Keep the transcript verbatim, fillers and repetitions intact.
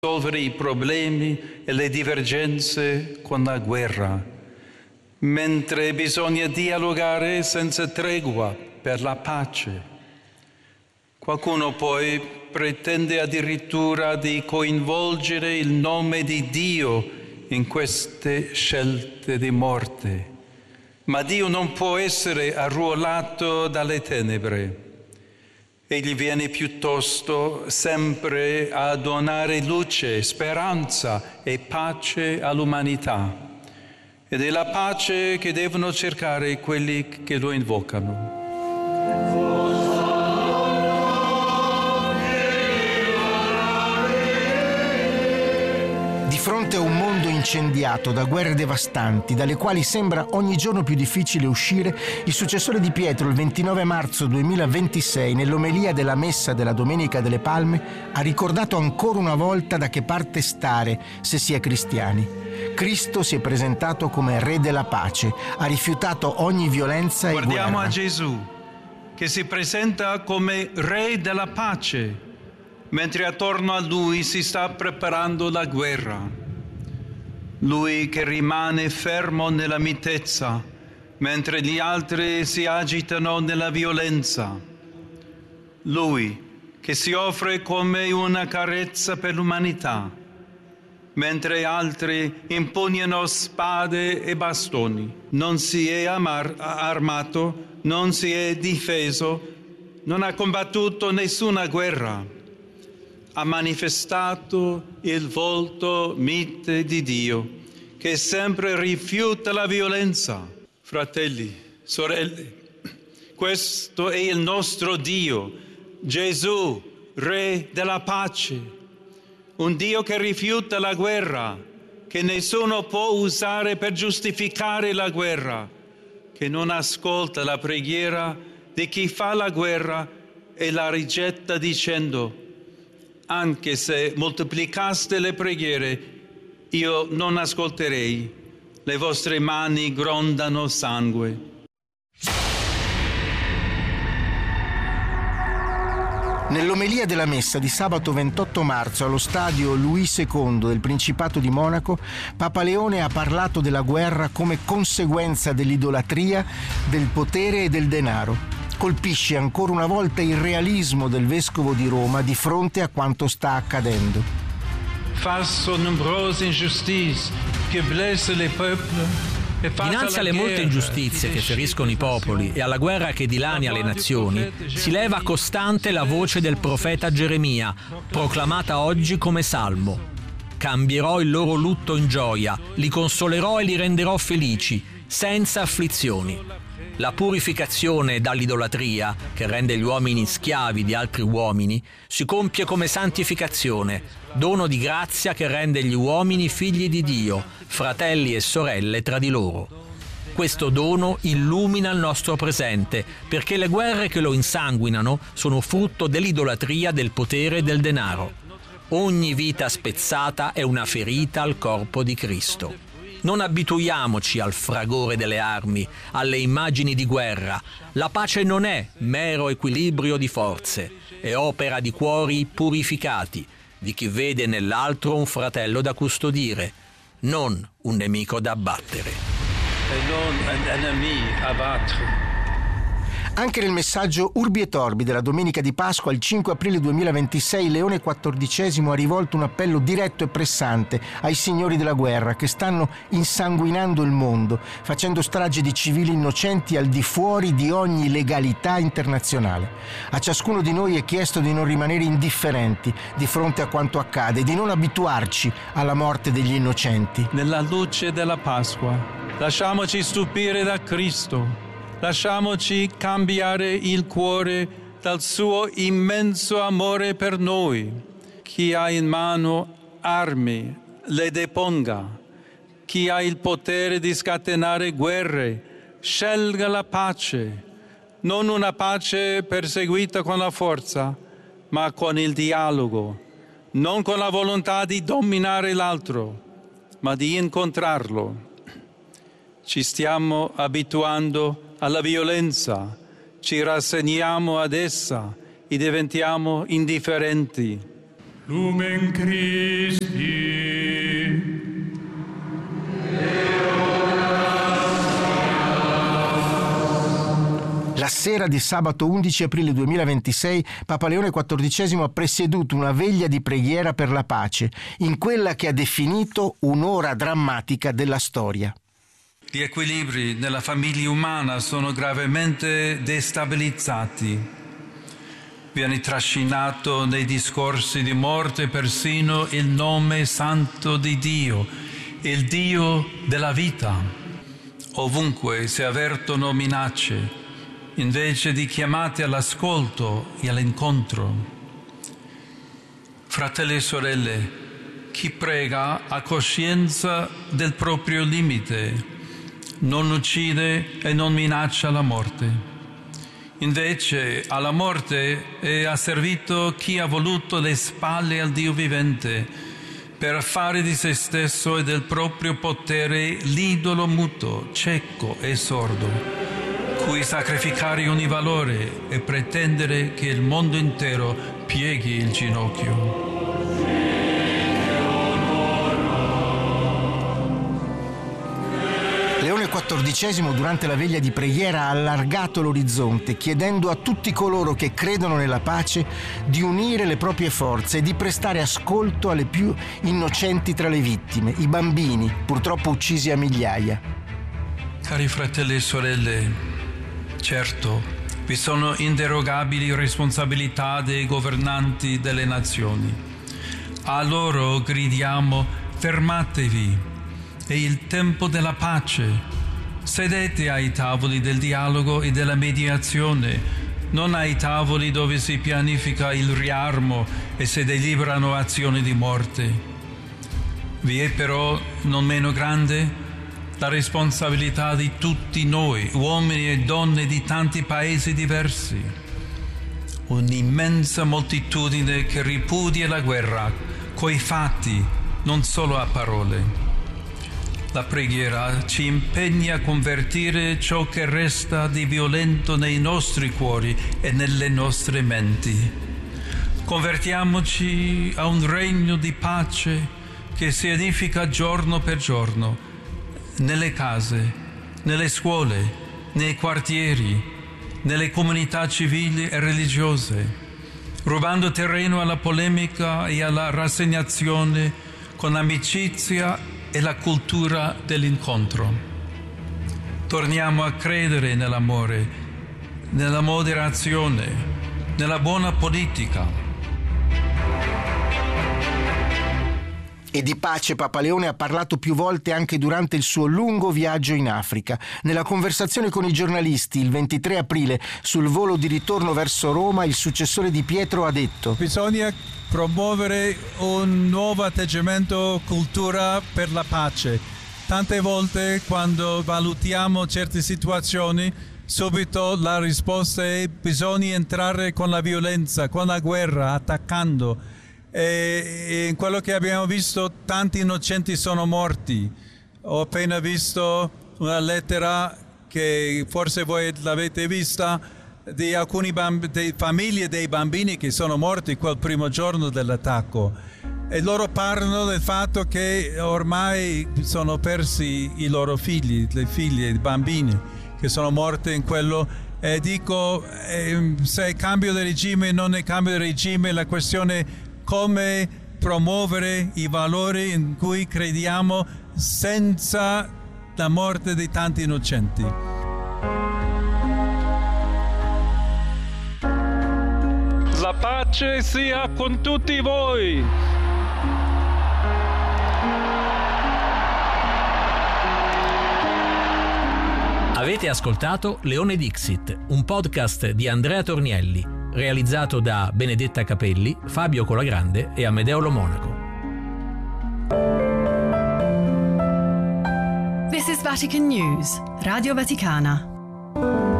risolvere i problemi e le divergenze con la guerra, mentre bisogna dialogare senza tregua per la pace. Qualcuno poi pretende addirittura di coinvolgere il nome di Dio in queste scelte di morte. Ma Dio non può essere arruolato dalle tenebre. Egli viene piuttosto sempre a donare luce, speranza e pace all'umanità. Ed è la pace che devono cercare quelli che lo invocano. Di fronte a un mondo incendiato da guerre devastanti, dalle quali sembra ogni giorno più difficile uscire, il successore di Pietro, il ventinove marzo duemilaventisei, nell'omelia della Messa della Domenica delle Palme, ha ricordato ancora una volta da che parte stare se si è cristiani. Cristo si è presentato come Re della pace, ha rifiutato ogni violenza e guerra. Guardiamo a Gesù, che si presenta come Re della pace, mentre attorno a lui si sta preparando la guerra. Lui che rimane fermo nella mitezza, mentre gli altri si agitano nella violenza. Lui che si offre come una carezza per l'umanità, mentre altri impugnano spade e bastoni. Non si è amar- armato, non si è difeso, non ha combattuto nessuna guerra. Ha manifestato il volto mite di Dio, che sempre rifiuta la violenza. Fratelli, sorelle, questo è il nostro Dio, Gesù, Re della pace. Un Dio che rifiuta la guerra, che nessuno può usare per giustificare la guerra, che non ascolta la preghiera di chi fa la guerra e la rigetta dicendo: anche se moltiplicaste le preghiere, io non ascolterei. Le vostre mani grondano sangue. Nell'omelia della Messa di sabato ventotto marzo allo stadio Louis secondo del Principato di Monaco, Papa Leone ha parlato della guerra come conseguenza dell'idolatria, del potere e del denaro. Colpisce ancora una volta il realismo del Vescovo di Roma di fronte a quanto sta accadendo. Face aux nombreuses injustices que blessent les peuples, dinanzi alle molte ingiustizie che feriscono i popoli e alla guerra che dilania le nazioni, si leva costante la voce del profeta Geremia, proclamata oggi come salmo. Cambierò il loro lutto in gioia, li consolerò e li renderò felici, senza afflizioni. La purificazione dall'idolatria, che rende gli uomini schiavi di altri uomini, si compie come santificazione, dono di grazia che rende gli uomini figli di Dio, fratelli e sorelle tra di loro. Questo dono illumina il nostro presente, perché le guerre che lo insanguinano sono frutto dell'idolatria, del potere e del denaro. Ogni vita spezzata è una ferita al corpo di Cristo. Non abituiamoci al fragore delle armi, alle immagini di guerra. La pace non è mero equilibrio di forze, è opera di cuori purificati, di chi vede nell'altro un fratello da custodire, non un nemico da abbattere. E non un ennemi a battere. Anche nel messaggio Urbi et Orbi della Domenica di Pasqua, il cinque aprile duemilaventisei, Leone quattordicesimo ha rivolto un appello diretto e pressante ai signori della guerra che stanno insanguinando il mondo, facendo strage di civili innocenti al di fuori di ogni legalità internazionale. A ciascuno di noi è chiesto di non rimanere indifferenti di fronte a quanto accade, di non abituarci alla morte degli innocenti. Nella luce della Pasqua, lasciamoci stupire da Cristo. Lasciamoci cambiare il cuore dal suo immenso amore per noi. Chi ha in mano armi le deponga. Chi ha il potere di scatenare guerre scelga la pace. Non una pace perseguita con la forza, ma con il dialogo. Non con la volontà di dominare l'altro, ma di incontrarlo. Ci stiamo abituando alla violenza, ci rassegniamo ad essa e diventiamo indifferenti. Lumen Christi. La sera di sabato undici aprile duemilaventisei Papa Leone quattordicesimo ha presieduto una veglia di preghiera per la pace, in quella che ha definito un'ora drammatica della storia. Gli equilibri nella famiglia umana sono gravemente destabilizzati. Viene trascinato nei discorsi di morte persino il nome santo di Dio, il Dio della vita. Ovunque si avvertono minacce, invece di chiamate all'ascolto e all'incontro. Fratelli e sorelle, chi prega ha coscienza del proprio limite, non uccide e non minaccia la morte. Invece alla morte è asservito chi ha voluto le spalle al Dio vivente per fare di se stesso e del proprio potere l'idolo muto, cieco e sordo, cui sacrificare ogni valore e pretendere che il mondo intero pieghi il ginocchio. Leone quattordicesimo durante la veglia di preghiera ha allargato l'orizzonte, chiedendo a tutti coloro che credono nella pace di unire le proprie forze e di prestare ascolto alle più innocenti tra le vittime, i bambini, purtroppo uccisi a migliaia. Cari fratelli e sorelle, certo, vi sono inderogabili responsabilità dei governanti delle nazioni. A loro gridiamo: fermatevi, è il tempo della pace. Sedete ai tavoli del dialogo e della mediazione, non ai tavoli dove si pianifica il riarmo e si deliberano azioni di morte. Vi è però, non meno grande, la responsabilità di tutti noi, uomini e donne di tanti paesi diversi. Un'immensa moltitudine che ripudia la guerra coi fatti, non solo a parole. La preghiera ci impegna a convertire ciò che resta di violento nei nostri cuori e nelle nostre menti. Convertiamoci a un regno di pace che si edifica giorno per giorno, nelle case, nelle scuole, nei quartieri, nelle comunità civili e religiose, rubando terreno alla polemica e alla rassegnazione con l'amicizia e la cultura dell'incontro. Torniamo a credere nell'amore, nella moderazione, nella buona politica. E di pace Papa Leone ha parlato più volte anche durante il suo lungo viaggio in Africa. Nella conversazione con i giornalisti il ventitré aprile sul volo di ritorno verso Roma, il successore di Pietro ha detto: bisogna promuovere un nuovo atteggiamento, cultura per la pace. Tante volte quando valutiamo certe situazioni, subito la risposta è: bisogna entrare con la violenza, con la guerra, attaccando. E in quello che abbiamo visto, tanti innocenti sono morti. Ho appena visto una lettera che forse voi l'avete vista, di alcune bamb- di famiglie dei bambini che sono morti quel primo giorno dell'attacco, e loro parlano del fatto che ormai sono persi i loro figli, le figlie, i bambini che sono morti in quello. E dico, eh, se è cambio di regime, non è cambio di regime, la questione è come promuovere i valori in cui crediamo senza la morte di tanti innocenti. La pace sia con tutti voi. Avete ascoltato Leone Dixit, un podcast di Andrea Tornielli, realizzato da Benedetta Capelli, Fabio Colagrande e Amedeo Lo Monaco. This is Vatican News, Radio Vaticana.